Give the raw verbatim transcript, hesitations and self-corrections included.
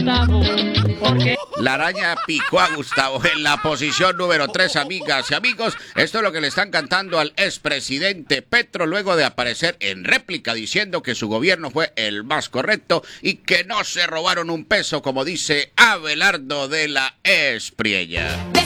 Gustavo. ¿Por qué? La araña picó a Gustavo en la posición número tres, amigas y amigos. Esto es lo que le están cantando al expresidente Petro luego de aparecer en réplica diciendo que su gobierno fue el más correcto y que no se robaron un peso, como dice Abelardo de la Espriella.